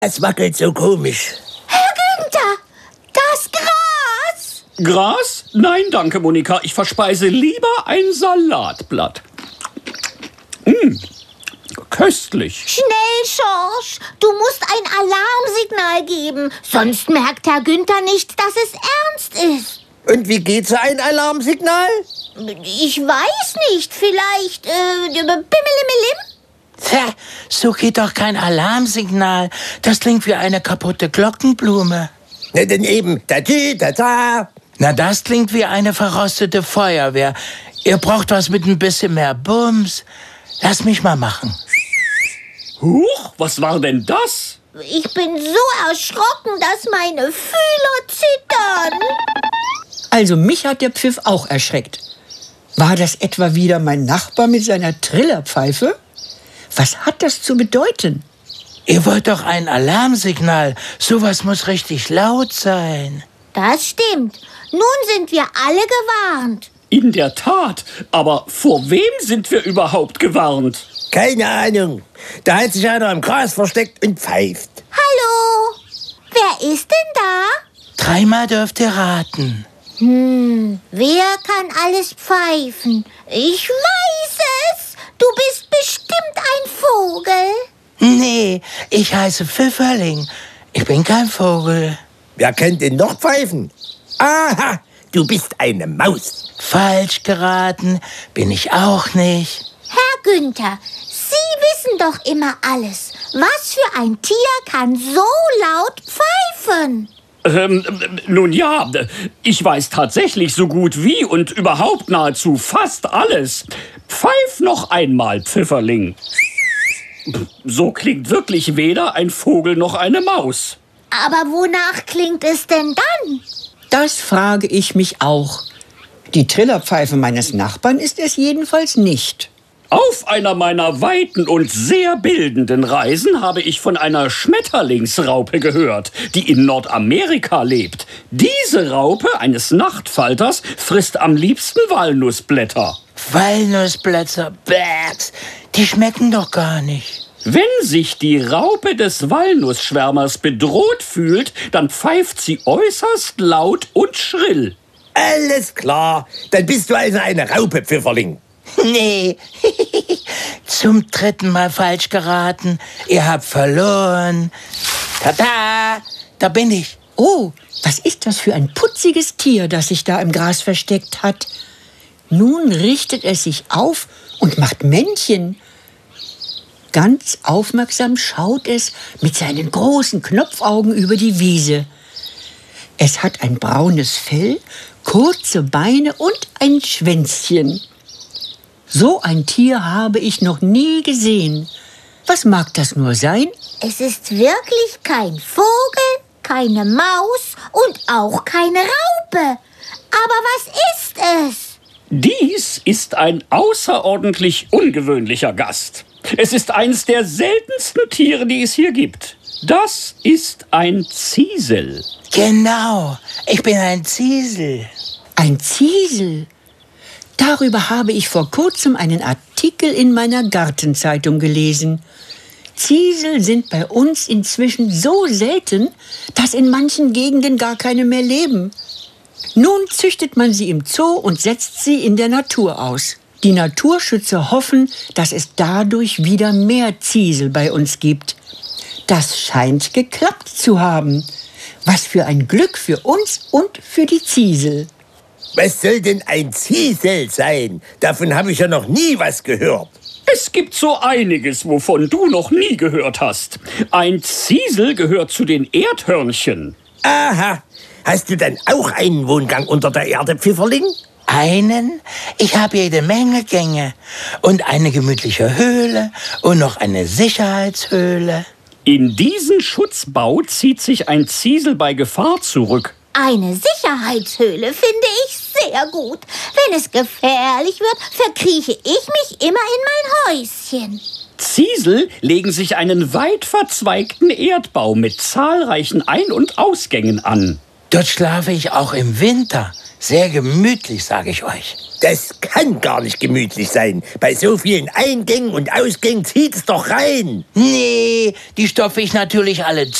Es wackelt so komisch. Herr Günther, das Gras! Gras? Nein, danke, Monika. Ich verspeise lieber ein Salatblatt. Köstlich. Schnell, Schorsch, du musst ein Alarmsignal geben. Sonst merkt Herr Günther nicht, dass es ernst ist. Und wie geht so ein Alarmsignal? Ich weiß nicht, vielleicht, Bimmelimelim? Tja, so geht doch kein Alarmsignal. Das klingt wie eine kaputte Glockenblume. Na, denn eben, da. Na, das klingt wie eine verrostete Feuerwehr. Ihr braucht was mit ein bisschen mehr Bums. Lass mich mal machen. Huch, was war denn das? Ich bin so erschrocken, dass meine Fühler zittern. Also mich hat der Pfiff auch erschreckt. War das etwa wieder mein Nachbar mit seiner Trillerpfeife? Was hat das zu bedeuten? Ihr wollt doch ein Alarmsignal. Sowas muss richtig laut sein. Das stimmt. Nun sind wir alle gewarnt. In der Tat. Aber vor wem sind wir überhaupt gewarnt? Keine Ahnung. Da hat sich einer im Gras versteckt und pfeift. Hallo? Wer ist denn da? 3-mal dürft ihr raten. Wer kann alles pfeifen? Ich weiß es. Du bist bestimmt ein Vogel. Nee, ich heiße Pfifferling. Ich bin kein Vogel. Wer könnte denn noch pfeifen? Aha, du bist eine Maus. Falsch geraten bin ich auch nicht. Herr Günther, Sie wissen doch immer alles. Was für ein Tier kann so laut pfeifen? Nun ja, ich weiß tatsächlich so gut wie und überhaupt nahezu fast alles. Pfeif noch einmal, Pfifferling. So klingt wirklich weder ein Vogel noch eine Maus. Aber wonach klingt es denn dann? Das frage ich mich auch. Die Trillerpfeife meines Nachbarn ist es jedenfalls nicht. Auf einer meiner weiten und sehr bildenden Reisen habe ich von einer Schmetterlingsraupe gehört, die in Nordamerika lebt. Diese Raupe eines Nachtfalters frisst am liebsten Walnussblätter. Walnussblätter, Bärs, die schmecken doch gar nicht. Wenn sich die Raupe des Walnussschwärmers bedroht fühlt, dann pfeift sie äußerst laut und schrill. Alles klar, dann bist du also eine Raupe, Pfifferling. Nee, zum 3. Mal falsch geraten. Ihr habt verloren. Tada, da bin ich. Oh, was ist das für ein putziges Tier, das sich da im Gras versteckt hat? Nun richtet es sich auf und macht Männchen. Ganz aufmerksam schaut es mit seinen großen Knopfaugen über die Wiese. Es hat ein braunes Fell, kurze Beine und ein Schwänzchen. So ein Tier habe ich noch nie gesehen. Was mag das nur sein? Es ist wirklich kein Vogel, keine Maus und auch keine Raupe. Aber was ist es? Dies ist ein außerordentlich ungewöhnlicher Gast. Es ist eines der seltensten Tiere, die es hier gibt. Das ist ein Ziesel. Genau, ich bin ein Ziesel. Ein Ziesel? Darüber habe ich vor kurzem einen Artikel in meiner Gartenzeitung gelesen. Ziesel sind bei uns inzwischen so selten, dass in manchen Gegenden gar keine mehr leben. Nun züchtet man sie im Zoo und setzt sie in der Natur aus. Die Naturschützer hoffen, dass es dadurch wieder mehr Ziesel bei uns gibt. Das scheint geklappt zu haben. Was für ein Glück für uns und für die Ziesel. Was soll denn ein Ziesel sein? Davon habe ich ja noch nie was gehört. Es gibt so einiges, wovon du noch nie gehört hast. Ein Ziesel gehört zu den Erdhörnchen. Aha, hast du dann auch einen Wohngang unter der Erde, Pfifferling? Einen? Ich habe jede Menge Gänge. Und eine gemütliche Höhle und noch eine Sicherheitshöhle. In diesen Schutzbau zieht sich ein Ziesel bei Gefahr zurück. Eine Sicherheitshöhle finde ich sehr gut. Wenn es gefährlich wird, verkrieche ich mich immer in mein Häuschen. Ziesel legen sich einen weit verzweigten Erdbau mit zahlreichen Ein- und Ausgängen an. Dort schlafe ich auch im Winter. Sehr gemütlich, sage ich euch. Das kann gar nicht gemütlich sein. Bei so vielen Eingängen und Ausgängen zieht es doch rein. Nee, die stopfe ich natürlich alle